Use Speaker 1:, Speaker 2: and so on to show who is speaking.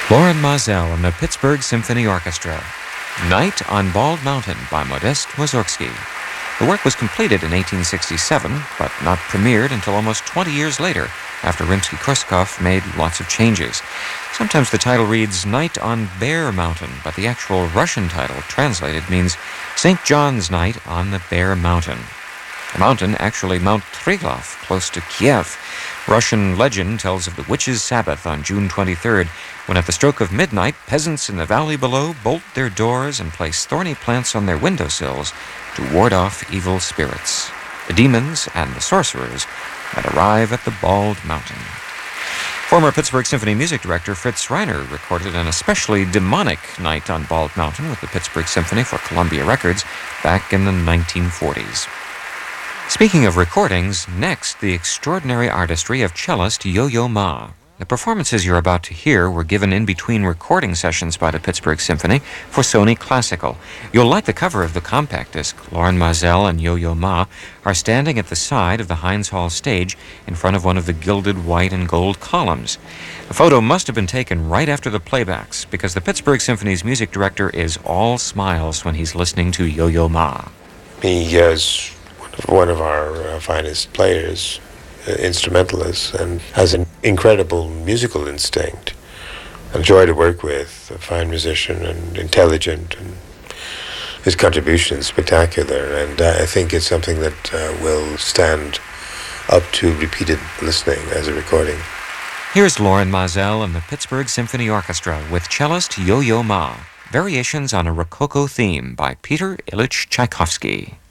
Speaker 1: Loren Maazel and the Pittsburgh Symphony Orchestra. Night on Bald Mountain by Modest Mussorgsky. The work was completed in 1867, but not premiered until almost 20 years later, after Rimsky-Korsakov made lots of changes. Sometimes the title reads Night on Bear Mountain, but the actual Russian title, translated, means St. John's Night on the Bear Mountain. The mountain, actually Mount Triglav, close to Kiev. Russian legend tells of the witches' Sabbath on June 23rd, when at the stroke of midnight, peasants in the valley below bolt their doors and place thorny plants on their windowsills to ward off evil spirits, the demons and the sorcerers that arrive at the Bald Mountain. Former Pittsburgh Symphony music director Fritz Reiner recorded an especially demonic Night on Bald Mountain with the Pittsburgh Symphony for Columbia Records back in the 1940s. Speaking of recordings, next, the extraordinary artistry of cellist Yo-Yo Ma. The performances you're about to hear were given in between recording sessions by the Pittsburgh Symphony for Sony Classical. You'll like the cover of the compact disc. Loren Maazel and Yo-Yo Ma are standing at the side of the Heinz Hall stage in front of one of the gilded white and gold columns. The photo must have been taken right after the playbacks, because the Pittsburgh Symphony's music director is all smiles when he's listening to Yo-Yo Ma.
Speaker 2: He is one of our finest players, instrumentalists, and has an incredible musical instinct. A joy to work with, a fine musician and intelligent, and his contribution is spectacular, and I think it's something that will stand up to repeated listening as a recording.
Speaker 1: Here's Loren Maazel and the Pittsburgh Symphony Orchestra with cellist Yo-Yo Ma, Variations on a Rococo Theme by Peter Ilyich Tchaikovsky.